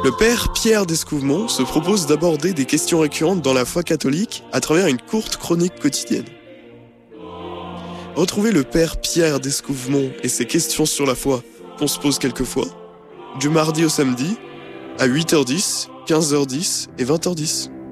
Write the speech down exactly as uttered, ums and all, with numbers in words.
Le père Pierre d'Escouvemont se propose d'aborder des questions récurrentes dans la foi catholique à travers une courte chronique quotidienne. Retrouvez le père Pierre d'Escouvemont et ses questions sur la foi qu'on se pose quelquefois, du mardi au samedi, à huit heures dix, quinze heures dix et vingt heures dix.